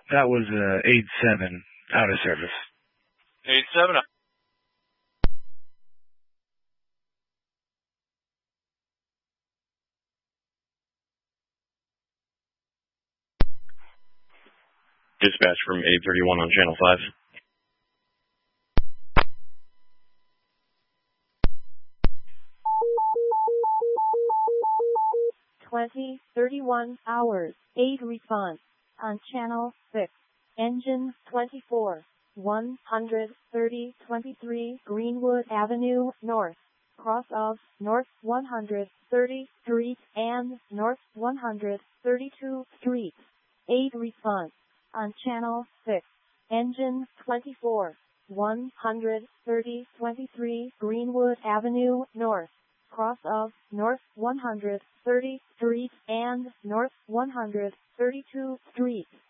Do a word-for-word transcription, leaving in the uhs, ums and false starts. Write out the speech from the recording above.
That was uh, eight seven out of service. eight seven. Dispatch from eight thirty-one on channel five. twenty thirty-one hours, eight response on channel six. Engine twenty-four, one thirty twenty-three Greenwood Avenue North, cross of North one hundred thirtieth Street and North one hundred thirty-second Street. eight response on channel six. Engine twenty-four, one thirty twenty-three Greenwood Avenue North, cross of North one hundred thirtieth Street and North one hundred thirty-second Street.